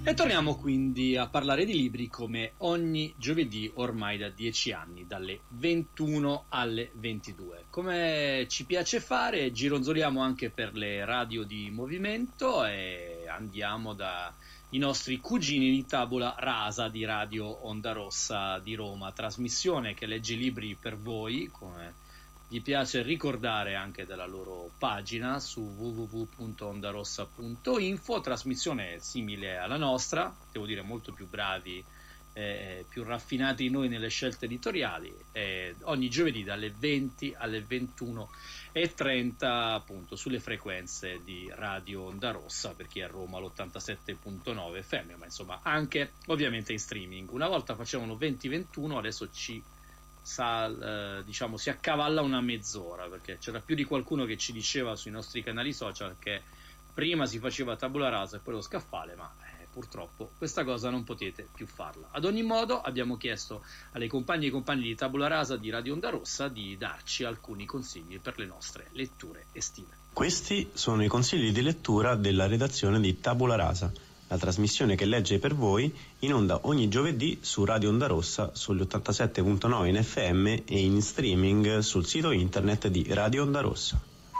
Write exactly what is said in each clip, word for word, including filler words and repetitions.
E torniamo quindi a parlare di libri come ogni giovedì ormai da dieci anni, dalle ventuno alle ventidue. Come ci piace fare, gironzoliamo anche per le radio di movimento e andiamo dai nostri cugini di Tabula Rasa di Radio Onda Rossa di Roma, trasmissione che legge libri per voi, come gli piace ricordare anche dalla loro pagina su w w w punto ondarossa punto info, trasmissione simile alla nostra, devo dire molto più bravi, eh, più raffinati noi nelle scelte editoriali, eh, ogni giovedì dalle venti alle ventuno e trenta appunto sulle frequenze di Radio Onda Rossa, per chi è a Roma l'ottantasette virgola nove F M, ma insomma anche ovviamente in streaming. Una volta facevano venti ventuno, adesso ci Sa, eh, diciamo si accavalla una mezz'ora, perché c'era più di qualcuno che ci diceva sui nostri canali social che prima si faceva tabula rasa e poi lo scaffale, ma eh, purtroppo questa cosa non potete più farla. Ad ogni modo abbiamo chiesto alle compagne e compagni di Tabula Rasa di Radio Onda Rossa di darci alcuni consigli per le nostre letture estive. Questi sono i consigli di lettura della redazione di Tabula Rasa, la trasmissione che legge per voi, in onda ogni giovedì su Radio Onda Rossa sugli ottantasette virgola nove in F M e in streaming sul sito internet di Radio Onda Rossa.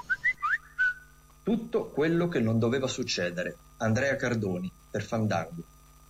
Tutto quello che non doveva succedere. Andrea Cardoni, per Fandango.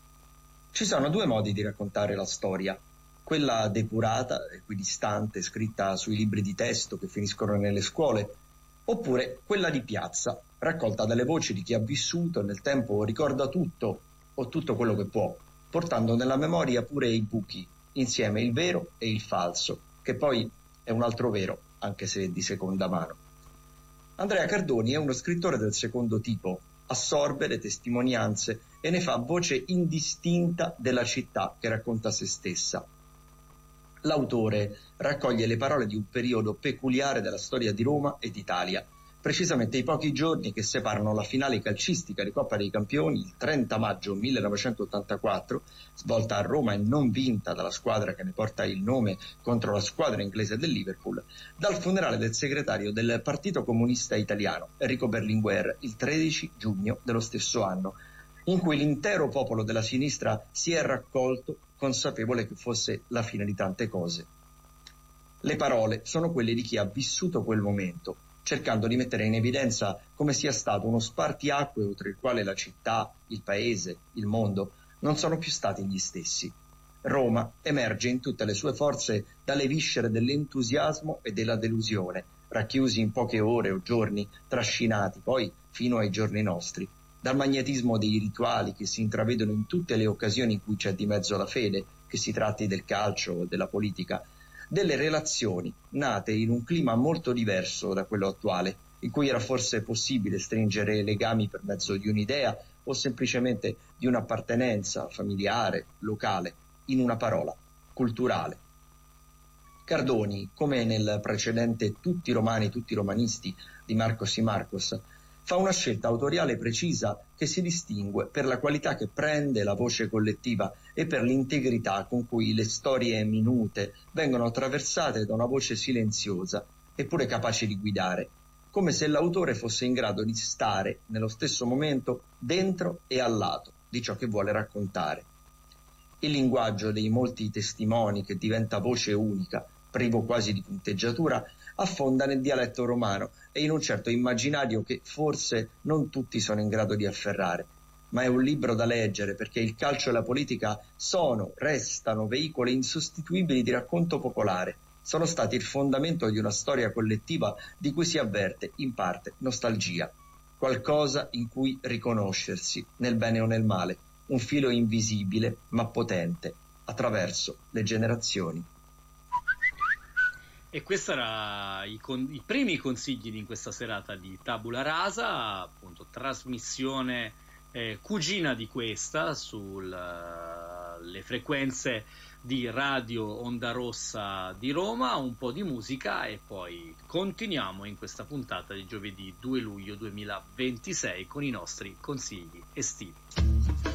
Ci sono due modi di raccontare la storia: quella depurata, equidistante, scritta sui libri di testo che finiscono nelle scuole, oppure quella di piazza, raccolta dalle voci di chi ha vissuto e nel tempo ricorda tutto o tutto quello che può, portando nella memoria pure i buchi, insieme il vero e il falso, che poi è un altro vero, anche se di seconda mano. Andrea Cardoni è uno scrittore del secondo tipo, assorbe le testimonianze e ne fa voce indistinta della città che racconta se stessa. L'autore raccoglie le parole di un periodo peculiare della storia di Roma e d'Italia, precisamente i pochi giorni che separano la finale calcistica di Coppa dei Campioni, il trenta maggio millenovecentottantaquattro, svolta a Roma e non vinta dalla squadra che ne porta il nome contro la squadra inglese del Liverpool, dal funerale del segretario del Partito Comunista Italiano, Enrico Berlinguer, il tredici giugno dello stesso anno, in cui l'intero popolo della sinistra si è raccolto consapevole che fosse la fine di tante cose. Le parole sono quelle di chi ha vissuto quel momento, cercando di mettere in evidenza come sia stato uno spartiacque oltre il quale la città, il paese, il mondo non sono più stati gli stessi. Roma emerge in tutte le sue forze dalle viscere dell'entusiasmo e della delusione, racchiusi in poche ore o giorni, trascinati poi fino ai giorni nostri, dal magnetismo dei rituali che si intravedono in tutte le occasioni in cui c'è di mezzo la fede, che si tratti del calcio o della politica, delle relazioni nate in un clima molto diverso da quello attuale, in cui era forse possibile stringere legami per mezzo di un'idea o semplicemente di un'appartenenza familiare, locale, in una parola, culturale. Cardoni, come nel precedente Tutti romani, tutti romanisti di Marcos y Marcos, fa una scelta autoriale precisa che si distingue per la qualità che prende la voce collettiva e per l'integrità con cui le storie minute vengono attraversate da una voce silenziosa eppure capace di guidare, come se l'autore fosse in grado di stare nello stesso momento dentro e a lato di ciò che vuole raccontare. Il linguaggio dei molti testimoni, che diventa voce unica, privo quasi di punteggiatura, affonda nel dialetto romano e in un certo immaginario che forse non tutti sono in grado di afferrare. Ma è un libro da leggere perché il calcio e la politica sono, restano veicoli insostituibili di racconto popolare, sono stati il fondamento di una storia collettiva di cui si avverte, in parte, nostalgia, qualcosa in cui riconoscersi, nel bene o nel male, un filo invisibile ma potente, attraverso le generazioni. E questi erano i, con- i primi consigli di questa serata di Tabula Rasa, appunto trasmissione eh, cugina di questa sulle uh, frequenze di Radio Onda Rossa di Roma, un po' di musica e poi continuiamo in questa puntata di giovedì due luglio duemilaventisei con i nostri consigli estivi.